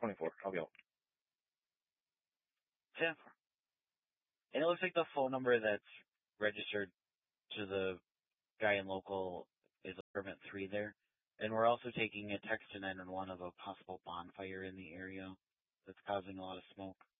24. I'll be out. 10. And it looks like the phone number that's registered to the guy in local is a permit 3 there. And we're also taking a text to 911 of a possible bonfire in the area that's causing a lot of smoke.